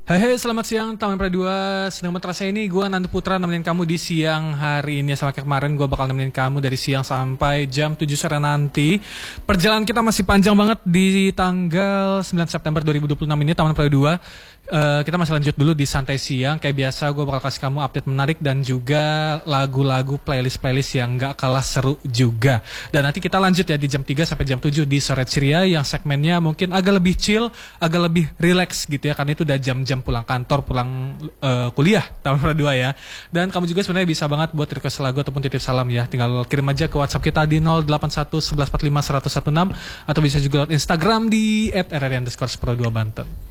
Hai, selamat siang Taman Pradua. Sedang terasa ini gue Nando Putra nemenin kamu di siang hari ini. Sama kayak kemarin gue bakal nemenin kamu dari siang sampai jam 7 sore nanti. Perjalanan kita masih panjang banget di tanggal 9 September 2026 ini Taman Pradua. Kita masih lanjut dulu di santai siang. Kayak biasa gue bakal kasih kamu update menarik dan juga lagu-lagu playlist-playlist yang gak kalah seru juga. Dan nanti kita lanjut ya di jam 3 sampai jam 7 di Sore Ceria yang segmennya mungkin agak lebih chill, agak lebih relax gitu ya. Karena itu udah jam-jam pulang kantor, pulang kuliah Taman Pradua ya. Dan kamu juga sebenarnya bisa banget buat request lagu ataupun titip salam ya. Tinggal kirim aja ke WhatsApp kita di 081 1145 116 atau bisa juga lewat Instagram di @rr_Pradua Banten.